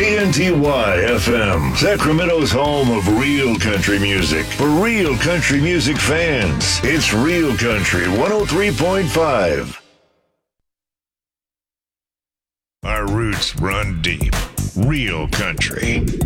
KNTY FM, Sacramento's home of real country music. For real country music fans, it's Real Country 103.5. Our roots run deep. Real country.